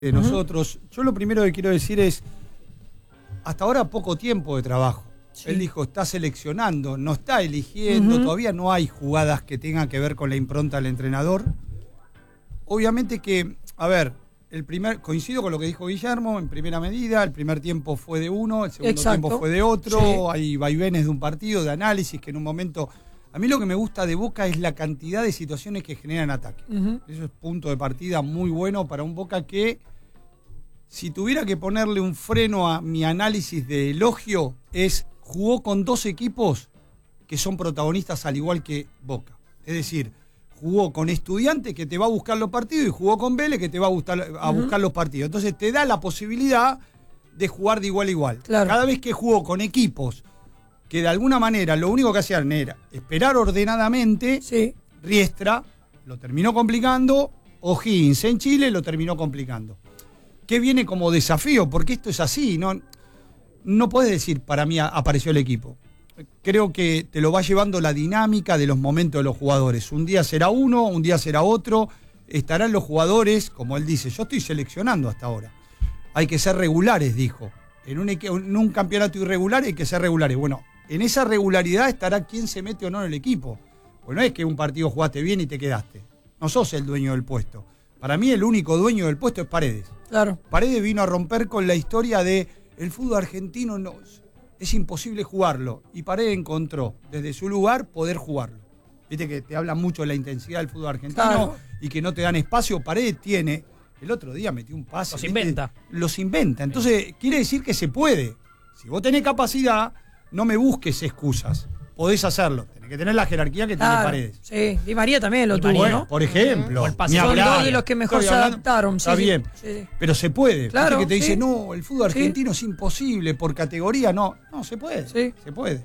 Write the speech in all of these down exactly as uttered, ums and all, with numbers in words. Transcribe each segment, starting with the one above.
de nosotros. Uh-huh. Yo lo primero que quiero decir es, hasta ahora poco tiempo de trabajo. Sí. Él dijo, está seleccionando, no está eligiendo, uh-huh. todavía no hay jugadas que tengan que ver con la impronta del entrenador. Obviamente que, a ver, el primer, coincido con lo que dijo Guillermo, en primera medida, el primer tiempo fue de uno, el segundo Exacto. tiempo fue de otro, sí. hay vaivenes de un partido, de análisis, que en un momento... A mí lo que me gusta de Boca es la cantidad de situaciones que generan ataque. Uh-huh. Eso es punto de partida muy bueno para un Boca que, si tuviera que ponerle un freno a mi análisis de elogio, es jugó con dos equipos que son protagonistas al igual que Boca. Es decir, jugó con Estudiantes que te va a buscar los partidos y jugó con Vélez que te va a, gustar, a uh-huh. buscar los partidos. Entonces te da la posibilidad de jugar de igual a igual. Claro. Cada vez que jugó con equipos que de alguna manera lo único que hacían era esperar ordenadamente, sí. Riestra lo terminó complicando, O'Higgins en Chile lo terminó complicando. ¿Qué viene como desafío? Porque esto es así, no, no puedes decir, para mí apareció el equipo. Creo que te lo va llevando la dinámica de los momentos de los jugadores. Un día será uno, un día será otro, estarán los jugadores, como él dice, yo estoy seleccionando hasta ahora. Hay que ser regulares, dijo. En un, en un campeonato irregular hay que ser regulares. Bueno, en esa regularidad estará quién se mete o no en el equipo. Pues no es que un partido jugaste bien y te quedaste. No sos el dueño del puesto. Para mí el único dueño del puesto es Paredes. Claro. Paredes vino a romper con la historia de el fútbol argentino no, es imposible jugarlo. Y Paredes encontró desde su lugar poder jugarlo. Viste que te hablan mucho de la intensidad del fútbol argentino, claro. y que no te dan espacio. Paredes tiene, el otro día metió un pase. Los inventa. Los inventa. Entonces quiere decir que se puede. Si vos tenés capacidad... No me busques excusas. Podés hacerlo. Tenés que tener la jerarquía que claro, tiene Paredes. Sí, Di María también lo tuvo, bueno, ¿no? Por ejemplo. Uh-huh. Son dos de los que mejor se adaptaron. Está sí, bien. Sí. Pero se puede. Claro, que te sí. dice, no, el fútbol argentino sí. es imposible por categoría. No, no, se puede. Sí. Se puede.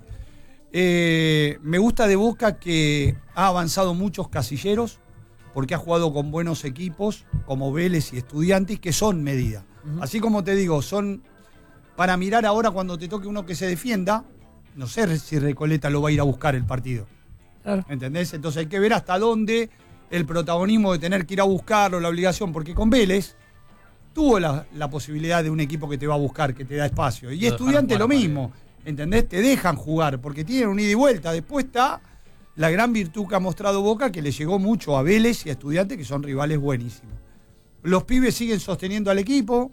Eh, me gusta de Boca que ha avanzado muchos casilleros porque ha jugado con buenos equipos como Vélez y Estudiantes que son medida. Uh-huh. Así como te digo, son para mirar ahora cuando te toque uno que se defienda. No sé si Recoleta lo va a ir a buscar el partido. Claro. ¿Entendés? Entonces hay que ver hasta dónde el protagonismo de tener que ir a buscarlo, la obligación, porque con Vélez tuvo la, la posibilidad de un equipo que te va a buscar, que te da espacio. Y Estudiante lo mismo, ¿entendés? Te dejan jugar, porque tienen un ida y vuelta. Después está la gran virtud que ha mostrado Boca, que le llegó mucho a Vélez y a Estudiante, que son rivales buenísimos. Los pibes siguen sosteniendo al equipo.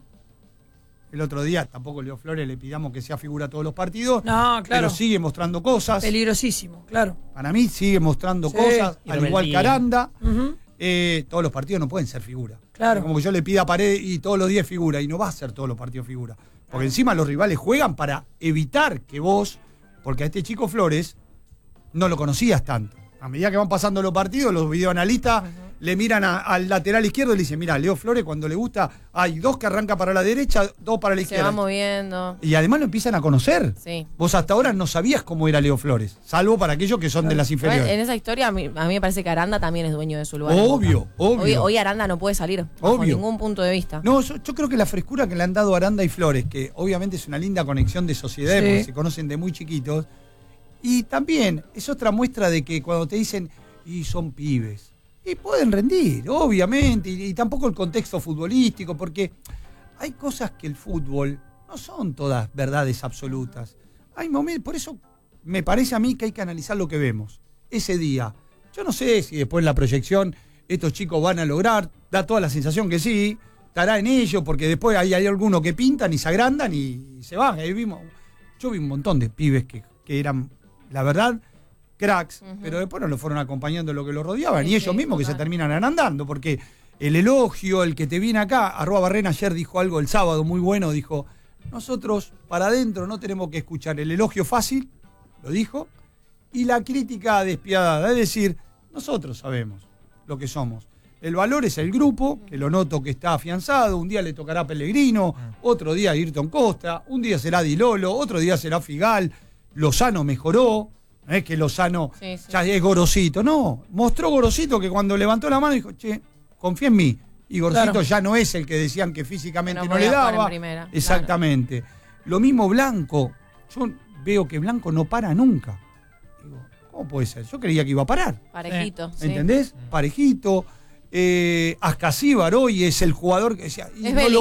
El otro día tampoco Leo Flores le pidamos que sea figura todos los partidos. No, claro. Pero sigue mostrando cosas. Peligrosísimo, claro. Para mí sigue mostrando sí. cosas, y al igual que Aranda. Uh-huh. Eh, todos los partidos no pueden ser figura. Claro. Como que yo le pida a Paredes y todos los días figura, y no va a ser todos los partidos figura. Porque encima los rivales juegan para evitar que vos, porque a este chico Flores no lo conocías tanto. A medida que van pasando los partidos, los videoanalistas uh-huh. le miran a, al lateral izquierdo y le dicen, mira, Leo Flores cuando le gusta, hay dos que arranca para la derecha, dos para la izquierda. Se va moviendo. Y además lo empiezan a conocer. Sí. Vos hasta ahora no sabías cómo era Leo Flores, salvo para aquellos que son claro. de las inferiores. En esa historia a mí, a mí me parece que Aranda también es dueño de su lugar. Obvio, obvio. Hoy, hoy Aranda no puede salir bajo obvio. ningún punto de vista. No, yo, yo creo que la frescura que le han dado Aranda y Flores, que obviamente es una linda conexión de sociedades, sí. porque se conocen de muy chiquitos, y también es otra muestra de que cuando te dicen... Y son pibes. Y pueden rendir, obviamente. Y, y tampoco el contexto futbolístico, porque hay cosas que el fútbol no son todas verdades absolutas. Hay momentos, por eso me parece a mí que hay que analizar lo que vemos. Ese día. Yo no sé si después en la proyección estos chicos van a lograr, da toda la sensación que sí, estará en ello, porque después hay, hay algunos que pintan y se agrandan y, y se van. Ahí vimos, yo vi un montón de pibes que, que eran, la verdad, cracks, uh-huh. pero después no lo fueron acompañando lo que lo rodeaban, sí, y ellos sí, mismos total. Que se terminan agrandando, porque el elogio, el que te viene acá, Arroba Barrena ayer dijo algo el sábado muy bueno, dijo, nosotros para adentro no tenemos que escuchar el elogio fácil, lo dijo, y la crítica despiadada, es decir, nosotros sabemos lo que somos. El valor es el grupo, que lo noto que está afianzado, un día le tocará a Pellegrino, uh-huh. otro día a Ayrton Costa, un día será Di Lolo, otro día será Figal, Lozano mejoró. No es que Lozano sí, sí. ya es Gorosito, no. Mostró Gorosito que cuando levantó la mano dijo, che, confía en mí. Y Gorosito claro. ya no es el que decían que físicamente no, no le daba. Primera, exactamente. Claro. Lo mismo Blanco. Yo veo que Blanco no para nunca. Digo, ¿cómo puede ser? Yo creía que iba a parar. Parejito. ¿Entendés? Sí. Parejito. Eh, Ascasíbar hoy es el jugador que decía, y Es no lo